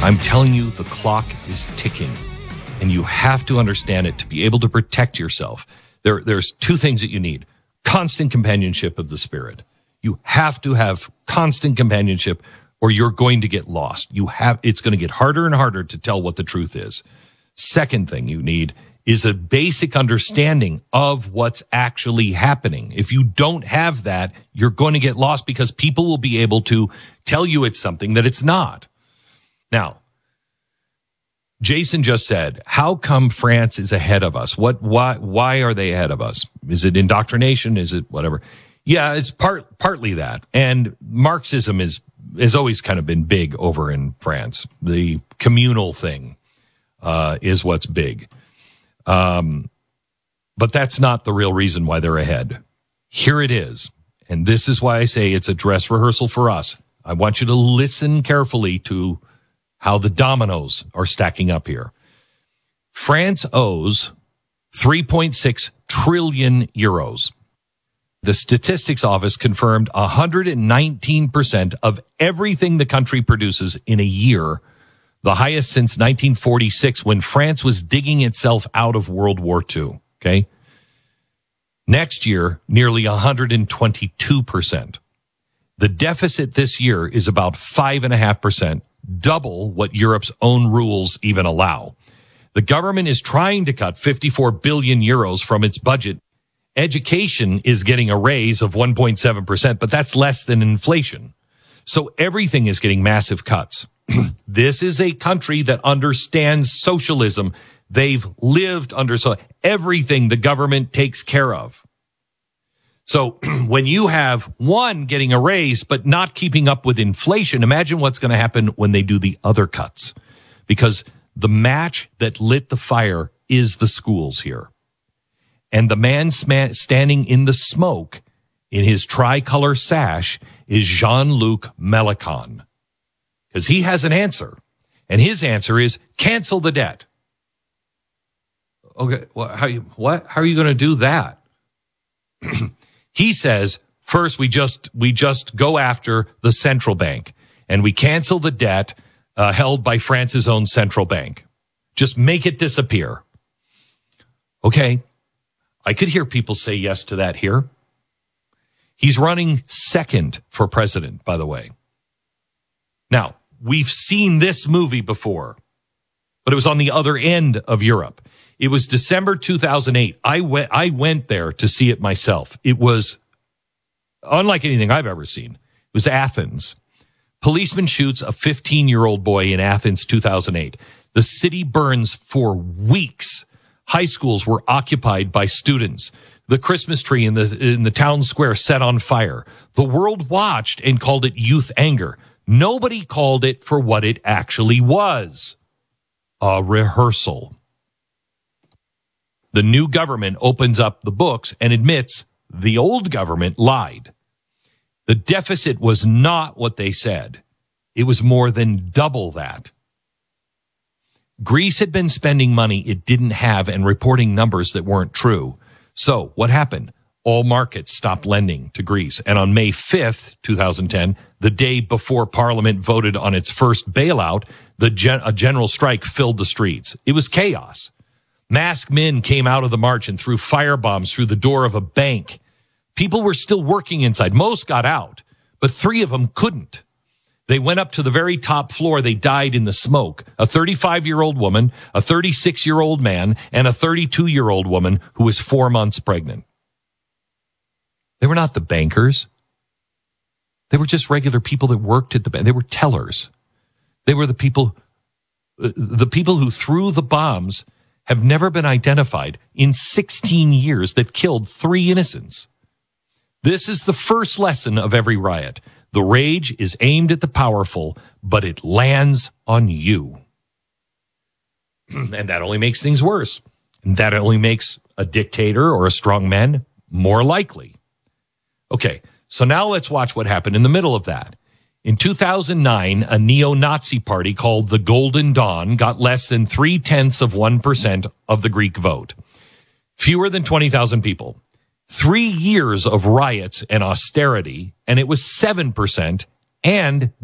I'm telling you, the clock is ticking, and you have to understand it to be able to protect yourself. There's two things that you need. Constant companionship of the Spirit. You have to have constant companionship, or you're going to get lost. It's going to get harder and harder to tell what the truth is. Second thing you need is a basic understanding of what's actually happening. If you don't have that, you're going to get lost because people will be able to tell you it's something that it's not. Now, Jason just said, how come France is ahead of us? Why are they ahead of us? Is it indoctrination? Is it whatever? Yeah, it's partly that. And Marxism has always kind of been big over in France. The communal thing is what's big. But that's not the real reason why they're ahead. Here it is. And this is why I say it's a dress rehearsal for us. I want you to listen carefully to how the dominoes are stacking up here. France owes 3.6 trillion euros. The Statistics Office confirmed 119% of everything the country produces in a year, the highest since 1946 when France was digging itself out of World War II. Okay. Next year, nearly 122%. The deficit this year is about 5.5%, double what Europe's own rules even allow. The government is trying to cut 54 billion euros from its budget. Education is getting a raise of 1.7%, but that's less than inflation. So everything is getting massive cuts. This is a country that understands socialism. They've lived under so everything the government takes care of. So when you have one getting a raise but not keeping up with inflation, imagine what's going to happen when they do the other cuts. Because the match that lit the fire is the schools here. And the man standing in the smoke in his tricolor sash is Jean-Luc Mélenchon. Because he has an answer. And his answer is cancel the debt. Okay, well, how are you going to do that? He says, first, we just go after the central bank and we cancel the debt held by France's own central bank. Just make it disappear. Okay. I could hear people say yes to that here. He's running second for president, by the way. Now, we've seen this movie before, but it was on the other end of Europe. It was December 2008. I went there to see it myself. It was unlike anything I've ever seen. It was Athens. Policeman shoots a 15-year-old boy in Athens, 2008. The city burns for weeks. High schools were occupied by students. The Christmas tree in the town square set on fire. The world watched and called it youth anger. Nobody called it for what it actually was. A rehearsal. The new government opens up the books and admits the old government lied. The deficit was not what they said. It was more than double that. Greece had been spending money it didn't have and reporting numbers that weren't true. So what happened? All markets stopped lending to Greece. And on May 5th, 2010, the day before Parliament voted on its first bailout, a general strike filled the streets. It was chaos. Masked men came out of the march and threw firebombs through the door of a bank. People were still working inside. Most got out, but 3 of them couldn't. They went up to the very top floor. They died in the smoke. A 35-year-old woman, a 36-year-old man, and a 32-year-old woman who was 4 months pregnant. They were not the bankers. They were just regular people that worked at the bank. They were tellers. They were the people who threw the bombs have never been identified in 16 years that killed 3 innocents. This is the first lesson of every riot. The rage is aimed at the powerful, but it lands on you. And that only makes things worse. And that only makes a dictator or a strongman more likely. Okay, so now let's watch what happened in the middle of that. In 2009, a neo-Nazi party called the Golden Dawn got less than 0.3% of the Greek vote. Fewer than 20,000 people. 3 years of riots and austerity, and it was 7%, and